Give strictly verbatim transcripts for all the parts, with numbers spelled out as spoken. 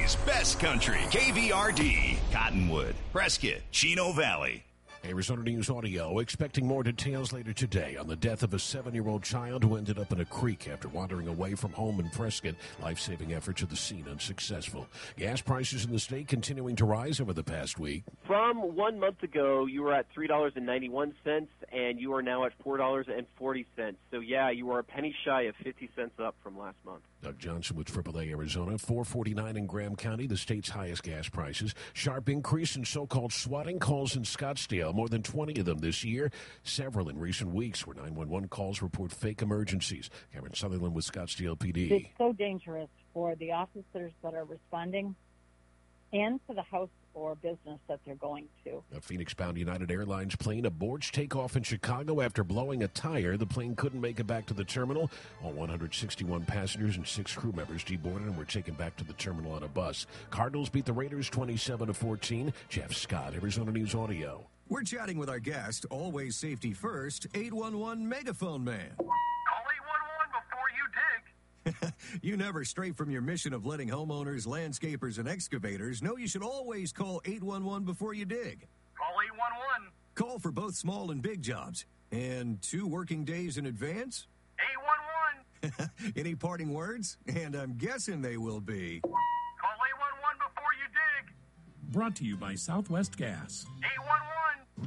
Country's best country. K V R D, Cottonwood, Prescott, Chino Valley. Arizona News Audio expecting more details later today on the death of a seven-year-old child who ended up in a creek after wandering away from home in Prescott. Life-saving efforts at the scene unsuccessful. Gas prices in the state continuing to rise over the past week. From one month ago, you were at three dollars and ninety-one cents, and you are now at four dollars and forty cents. So, yeah, you are a penny shy of fifty cents up from last month. Doug Johnson with triple A Arizona. four forty-nine in Graham County, the state's highest gas prices. Sharp increase in so-called swatting calls in Scottsdale. More than twenty of them this year. Several in recent weeks where nine one one calls report fake emergencies. Cameron Sutherland with Scottsdale P D. It's so dangerous for the officers that are responding and for the house or business that they're going to. A Phoenix-bound United Airlines plane aborts takeoff in Chicago after blowing a tire. The plane couldn't make it back to the terminal. All one hundred sixty-one passengers and six crew members deboarded and were taken back to the terminal on a bus. Cardinals beat the Raiders twenty-seven to fourteen. Jeff Scott, Arizona News Audio. We're chatting with our guest, always safety first, eight one one Megaphone Man. Call eight one one before you dig. You never stray from your mission of letting homeowners, landscapers, and excavators know you should always call eight one one before you dig. Call eight one one. Call for both small and big jobs. And two working days in advance? eight one one. Any parting words? And I'm guessing they will be. Call eight one one before you dig. Brought to you by Southwest Gas. eight one one.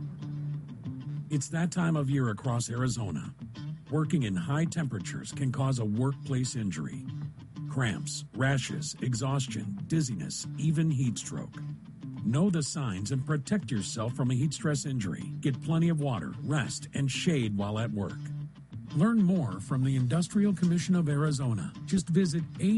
It's that time of year across Arizona. Working in high temperatures can cause a workplace injury. Cramps, rashes, exhaustion, dizziness, even heat stroke. Know the signs and protect yourself from a heat stress injury. Get plenty of water, rest, and shade while at work. Learn more from the Industrial Commission of Arizona. Just visit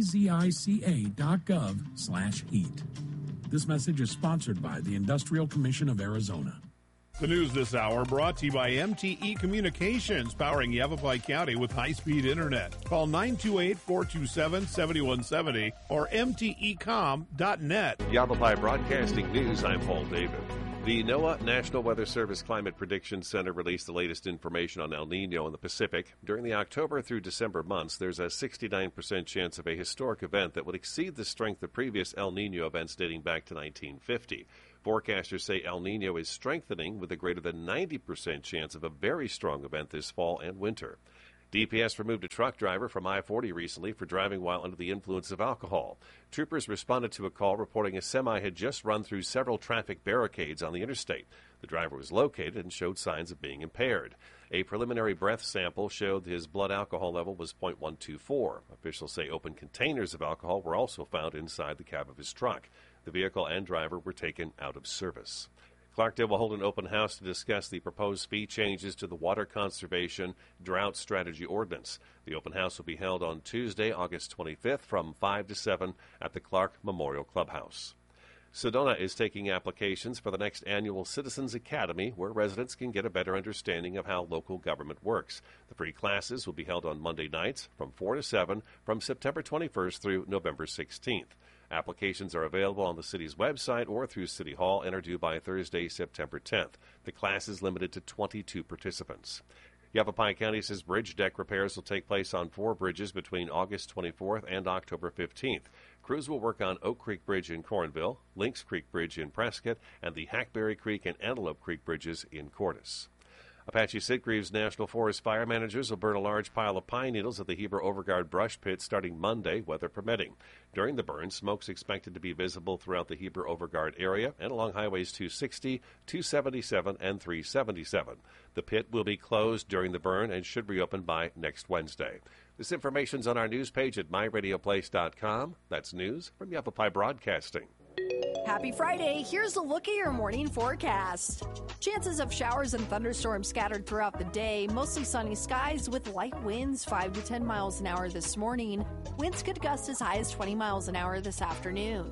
azica.gov slash heat. This message is sponsored by the Industrial Commission of Arizona. The news this hour brought to you by M T E Communications, powering Yavapai County with high-speed internet. Call nine two eight, four two seven, seven one seven zero or m t e com dot net. Yavapai Broadcasting News, I'm Paul David. The NOAA National Weather Service Climate Prediction Center released the latest information on El Nino in the Pacific. During the October through December months, there's a sixty-nine percent chance of a historic event that would exceed the strength of previous El Nino events dating back to nineteen fifty. Forecasters say El Nino is strengthening with a greater than ninety percent chance of a very strong event this fall and winter. D P S removed a truck driver from I forty recently for driving while under the influence of alcohol. Troopers responded to a call reporting a semi had just run through several traffic barricades on the interstate. The driver was located and showed signs of being impaired. A preliminary breath sample showed his blood alcohol level was point one two four. Officials say open containers of alcohol were also found inside the cab of his truck. The vehicle and driver were taken out of service. Clarkdale will hold an open house to discuss the proposed fee changes to the Water Conservation Drought Strategy Ordinance. The open house will be held on Tuesday, August twenty-fifth from five to seven at the Clark Memorial Clubhouse. Sedona is taking applications for the next annual Citizens Academy, where residents can get a better understanding of how local government works. The free classes will be held on Monday nights from four to seven from September twenty-first through November sixteenth. Applications are available on the city's website or through City Hall and are due by Thursday, September tenth. The class is limited to twenty-two participants. Yavapai County says bridge deck repairs will take place on four bridges between August twenty-fourth and October fifteenth. Crews will work on Oak Creek Bridge in Cornville, Lynx Creek Bridge in Prescott, and the Hackberry Creek and Antelope Creek bridges in Cordis. Apache Sitgreaves National Forest fire managers will burn a large pile of pine needles at the Heber Overguard brush pit starting Monday, weather permitting. During the burn, smoke's expected to be visible throughout the Heber Overguard area and along highways two sixty, two seventy-seven, and three seventy-seven. The pit will be closed during the burn and should reopen by next Wednesday. This information's on our news page at my radio place dot com. That's news from Yavapai Broadcasting. Happy Friday. Here's a look at your morning forecast. Chances of showers and thunderstorms scattered throughout the day. Mostly sunny skies with light winds, five to ten miles an hour this morning. Winds could gust as high as twenty miles an hour this afternoon.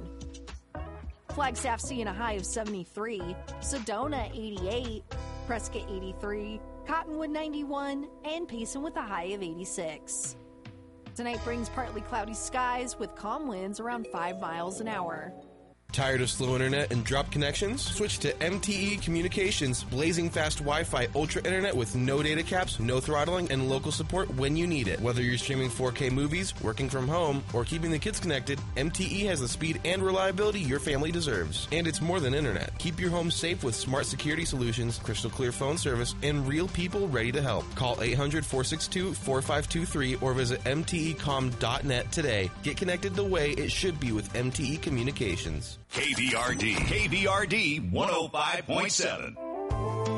Flagstaff seeing a high of seventy-three. Sedona eighty-eight. Prescott eighty-three. Cottonwood ninety-one. And Payson with a high of eighty-six. Tonight brings partly cloudy skies with calm winds around five miles an hour. Tired of slow internet and drop connections? Switch to M T E Communications blazing fast Wi-Fi ultra internet with no data caps, no throttling, and local support when you need it. Whether you're streaming four K movies, working from home, or keeping the kids connected, M T E has the speed and reliability your family deserves. And it's more than internet. Keep your home safe with smart security solutions, crystal clear phone service, and real people ready to help. Call eight hundred, four six two, four five two three or visit M T E com dot net today. Get connected the way it should be with M T E Communications. K V R D, K V R D one oh five point seven.